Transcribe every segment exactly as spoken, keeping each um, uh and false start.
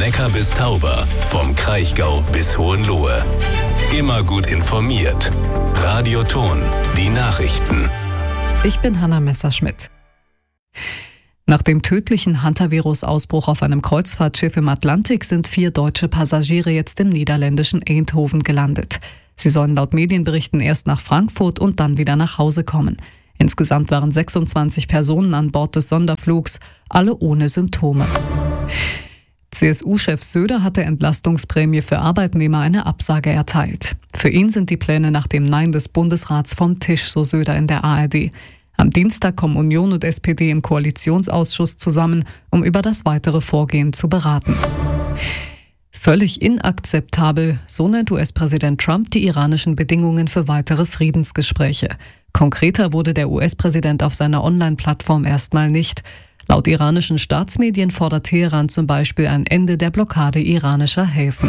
Neckar bis Tauber, vom Kraichgau bis Hohenlohe. Immer gut informiert. Radio Thon, die Nachrichten. Ich bin Hanna Messerschmidt. Nach dem tödlichen Hantavirus-Ausbruch auf einem Kreuzfahrtschiff im Atlantik sind vier deutsche Passagiere jetzt im niederländischen Eindhoven gelandet. Sie sollen laut Medienberichten erst nach Frankfurt und dann wieder nach Hause kommen. Insgesamt waren sechsundzwanzig Personen an Bord des Sonderflugs, alle ohne Symptome. C S U-Chef Söder hat der Entlastungsprämie für Arbeitnehmer eine Absage erteilt. Für ihn sind die Pläne nach dem Nein des Bundesrats vom Tisch, so Söder in der A R D. Am Dienstag kommen Union und S P D im Koalitionsausschuss zusammen, um über das weitere Vorgehen zu beraten. Völlig inakzeptabel, so nennt U S-Präsident Trump die iranischen Bedingungen für weitere Friedensgespräche. Konkreter wurde der U S-Präsident auf seiner Online-Plattform erstmal nicht. Laut iranischen Staatsmedien fordert Teheran zum Beispiel ein Ende der Blockade iranischer Häfen.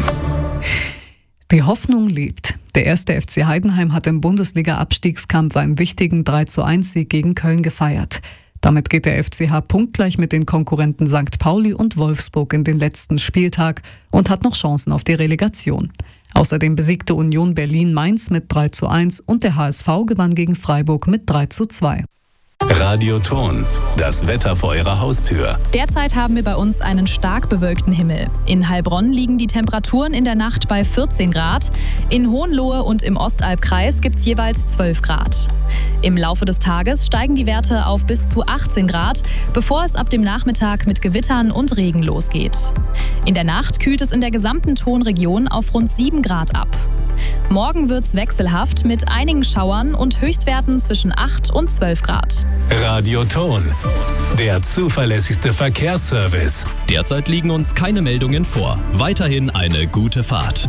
Die Hoffnung lebt. Der erste F C Heidenheim hat im Bundesliga-Abstiegskampf einen wichtigen drei zu eins Sieg gegen Köln gefeiert. Damit geht der F C H punktgleich mit den Konkurrenten Sankt Pauli und Wolfsburg in den letzten Spieltag und hat noch Chancen auf die Relegation. Außerdem besiegte Union Berlin Mainz mit drei zu eins und der H S V gewann gegen Freiburg mit drei zu zwei. Radio Thon, das Wetter vor Ihrer Haustür. Derzeit haben wir bei uns einen stark bewölkten Himmel. In Heilbronn liegen die Temperaturen in der Nacht bei vierzehn Grad. In Hohenlohe und im Ostalbkreis gibt es jeweils zwölf Grad. Im Laufe des Tages steigen die Werte auf bis zu achtzehn Grad, bevor es ab dem Nachmittag mit Gewittern und Regen losgeht. In der Nacht kühlt es in der gesamten Thonregion auf rund sieben Grad ab. Morgen wird's wechselhaft mit einigen Schauern und Höchstwerten zwischen acht und zwölf Grad. Radio Thon, der zuverlässigste Verkehrsservice. Derzeit liegen uns keine Meldungen vor. Weiterhin eine gute Fahrt.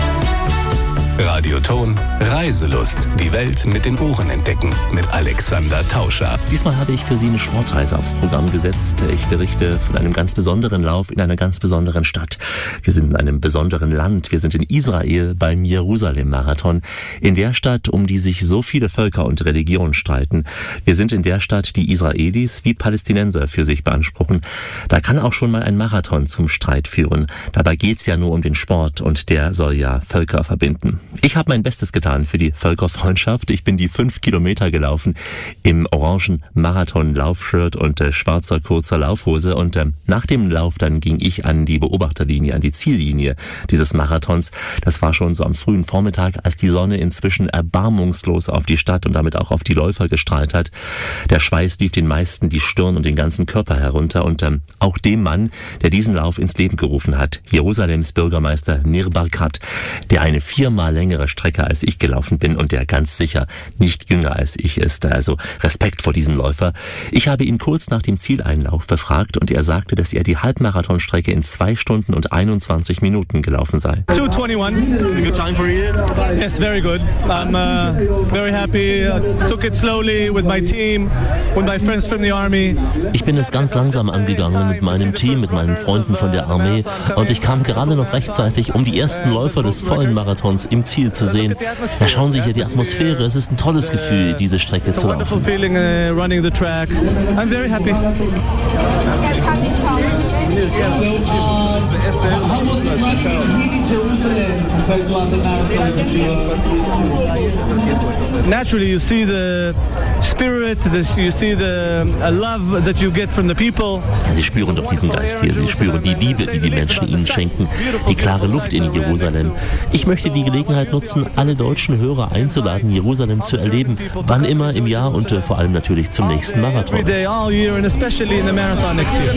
Radio Thon, Reiselust. Die Welt mit den Ohren entdecken. Mit Alexander Tauscher. Diesmal habe ich für Sie eine Sportreise aufs Programm gesetzt. Ich berichte von einem ganz besonderen Lauf in einer ganz besonderen Stadt. Wir sind in einem besonderen Land. Wir sind in Israel beim Jerusalem-Marathon. In der Stadt, um die sich so viele Völker und Religionen streiten. Wir sind in der Stadt, die Israelis wie Palästinenser für sich beanspruchen. Da kann auch schon mal ein Marathon zum Streit führen. Dabei geht's ja nur um den Sport und der soll ja Völker verbinden. Ich habe mein Bestes getan für die Völkerfreundschaft. Ich bin die fünf Kilometer gelaufen im orangen Marathon-Laufshirt und äh, schwarzer kurzer Laufhose. Und äh, nach dem Lauf dann ging ich an die Beobachterlinie, an die Ziellinie dieses Marathons. Das war schon so am frühen Vormittag, als die Sonne inzwischen erbarmungslos auf die Stadt und damit auch auf die Läufer gestrahlt hat. Der Schweiß lief den meisten die Stirn und den ganzen Körper herunter. Und äh, auch dem Mann, der diesen Lauf ins Leben gerufen hat, Jerusalems Bürgermeister Nir Barkat, der eine viermal längere Strecke als ich gelaufen bin und der ganz sicher nicht jünger als ich ist. Also Respekt vor diesem Läufer. Ich habe ihn kurz nach dem Zieleinlauf befragt und er sagte, dass er die Halbmarathonstrecke in zwei Stunden und einundzwanzig Minuten gelaufen sei. two twenty-one. A good time for you? Yes, very good. I'm uh, very happy. I took it slowly with my team, with my friends from the army. Ich bin es ganz langsam angegangen mit meinem Team, mit meinen Freunden von der Armee und ich kam gerade noch rechtzeitig, um die ersten Läufer des vollen Marathons im Ziel zu sehen. Da schauen Sie hier die Atmosphäre. Es ist ein tolles Gefühl, diese Strecke zu laufen. Wonderful feeling uh, running the track. I'm very happy. Naturally, you see the spirit, this, you see the uh, love that you get from the people. Ja, Sie spüren doch diesen Geist hier. Sie spüren die Liebe, die die Menschen Ihnen schenken, die klare Luft in Jerusalem. Ich möchte die Gelegenheit nutzen, alle deutschen Hörer einzuladen, Jerusalem zu erleben, wann immer im Jahr und äh, vor allem natürlich zum nächsten Marathon. Every day, all year, and especially in the marathon next year.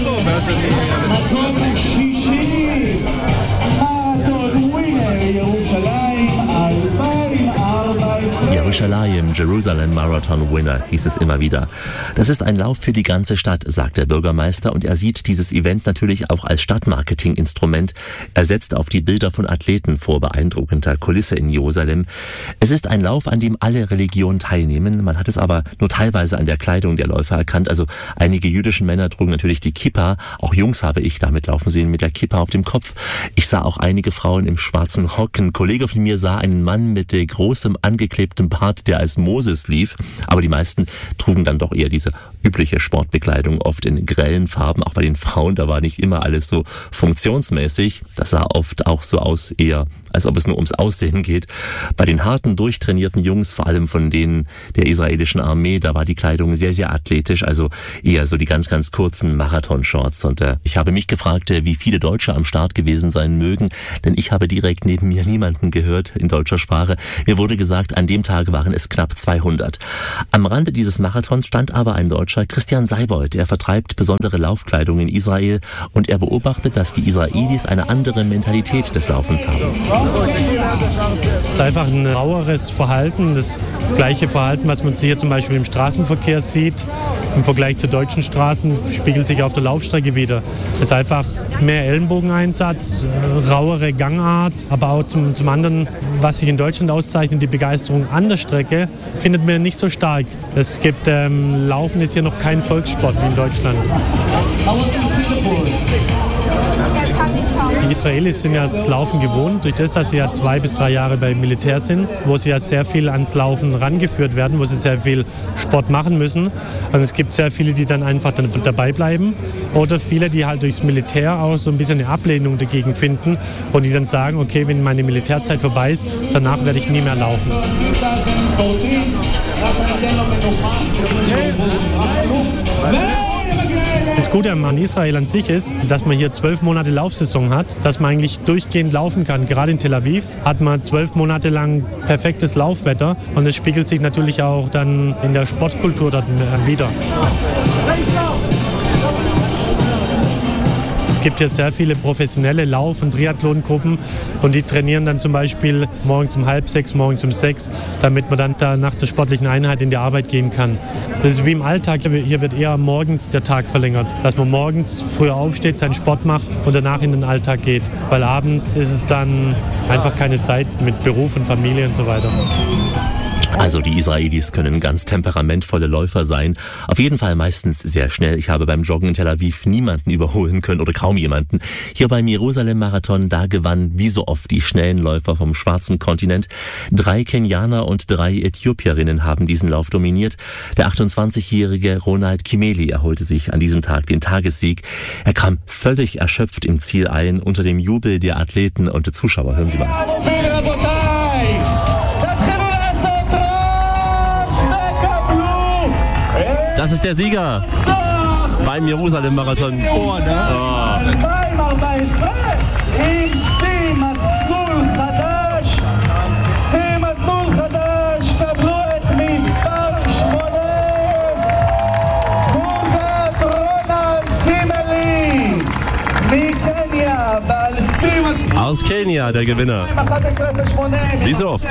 Jerusalem, Jerusalem Marathon Winner, hieß es immer wieder. Das ist ein Lauf für die ganze Stadt, sagt der Bürgermeister, und er sieht dieses Event natürlich auch als Stadtmarketing-Instrument. Er setzt auf die Bilder von Athleten vor beeindruckender Kulisse in Jerusalem. Es ist ein Lauf, an dem alle Religionen teilnehmen. Man hat es aber nur teilweise an der Kleidung der Läufer erkannt. Also einige jüdische Männer trugen natürlich die Kippa. Auch Jungs habe ich damit laufen sehen mit der Kippa auf dem Kopf. Ich sah auch einige Frauen im schwarzen Rock. Ein Kollege von mir sah einen Mann mit großem angeklebtem Bart Part, der als Moses lief. Aber die meisten trugen dann doch eher diese übliche Sportbekleidung, oft in grellen Farben. Auch bei den Frauen, da war nicht immer alles so funktionsmäßig. Das sah oft auch so aus, eher als ob es nur ums Aussehen geht. Bei den harten, durchtrainierten Jungs, vor allem von denen der israelischen Armee, da war die Kleidung sehr, sehr athletisch, also eher so die ganz, ganz kurzen Marathonshorts. Und äh, ich habe mich gefragt, äh, wie viele Deutsche am Start gewesen sein mögen, denn ich habe direkt neben mir niemanden gehört in deutscher Sprache. Mir wurde gesagt, an dem Tag waren es knapp zweihundert. Am Rande dieses Marathons stand aber ein Deutscher, Christian Seibold. Er vertreibt besondere Laufkleidung in Israel und er beobachtet, dass die Israelis eine andere Mentalität des Laufens haben. Es ist einfach ein raueres Verhalten, das, das gleiche Verhalten, was man hier zum Beispiel im Straßenverkehr sieht. Im Vergleich zu deutschen Straßen spiegelt sich auf der Laufstrecke wieder. Es ist einfach mehr Ellenbogeneinsatz, rauere Gangart, aber auch zum, zum anderen, was sich in Deutschland auszeichnet, die Begeisterung an der Strecke, findet man nicht so stark. Es gibt, ähm, Laufen ist hier noch kein Volkssport wie in Deutschland. Die Israelis sind ja das Laufen gewohnt, durch das, dass sie ja zwei bis drei Jahre beim Militär sind, wo sie ja sehr viel ans Laufen rangeführt werden, wo sie sehr viel Sport machen müssen. Also es gibt sehr viele, die dann einfach dann dabei bleiben oder viele, die halt durchs Militär auch so ein bisschen eine Ablehnung dagegen finden und die dann sagen, okay, wenn meine Militärzeit vorbei ist, danach werde ich nie mehr laufen. Das Gute an Israel an sich ist, dass man hier zwölf Monate Laufsaison hat, dass man eigentlich durchgehend laufen kann. Gerade in Tel Aviv hat man zwölf Monate lang perfektes Laufwetter und es spiegelt sich natürlich auch dann in der Sportkultur dort wieder. Es gibt hier sehr viele professionelle Lauf- und Triathlon-Gruppen und die trainieren dann zum Beispiel morgens um halb sechs, morgens um sechs, damit man dann da nach der sportlichen Einheit in die Arbeit gehen kann. Das ist wie im Alltag, hier wird eher morgens der Tag verlängert, dass man morgens früher aufsteht, seinen Sport macht und danach in den Alltag geht, weil abends ist es dann einfach keine Zeit mit Beruf und Familie und so weiter. Also die Israelis können ganz temperamentvolle Läufer sein. Auf jeden Fall meistens sehr schnell. Ich habe beim Joggen in Tel Aviv niemanden überholen können oder kaum jemanden. Hier beim Jerusalem-Marathon, da gewannen wie so oft die schnellen Läufer vom schwarzen Kontinent. Drei Kenianer und drei Äthiopierinnen haben diesen Lauf dominiert. Der achtundzwanzigjährige Ronald Kimeli erholte sich an diesem Tag den Tagessieg. Er kam völlig erschöpft im Ziel ein unter dem Jubel der Athleten und der Zuschauer. Hören Sie mal. Das ist der Sieger beim Jerusalem-Marathon. Oh, ne? Oh. Aus Kenia, der Gewinner. Wie so oft.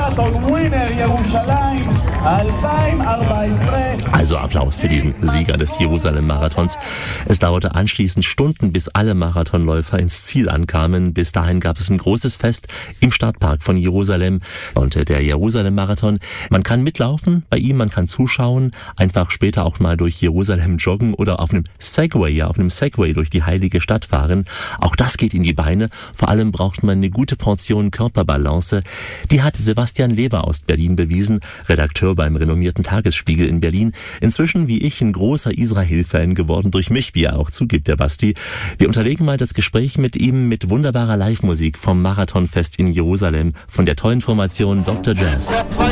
Also Applaus für diesen Sieger des Jerusalem-Marathons. Es dauerte anschließend Stunden, bis alle Marathonläufer ins Ziel ankamen. Bis dahin gab es ein großes Fest im Stadtpark von Jerusalem. Und der Jerusalem-Marathon, man kann mitlaufen bei ihm, man kann zuschauen, einfach später auch mal durch Jerusalem joggen oder auf einem Segway, ja, auf einem Segway durch die heilige Stadt fahren. Auch das geht in die Beine. Vor allem braucht man eine gute Portion Körperbalance. Die hat Sebastian Leber aus Berlin bewiesen, Redakteur beim renommierten Tagesspiegel in Berlin. Inzwischen, wie ich, ein großer Israel-Fan geworden, durch mich, wie er auch zugibt, der Basti. Wir unterlegen mal das Gespräch mit ihm mit wunderbarer Live-Musik vom Marathonfest in Jerusalem von der tollen Formation Doktor Jazz.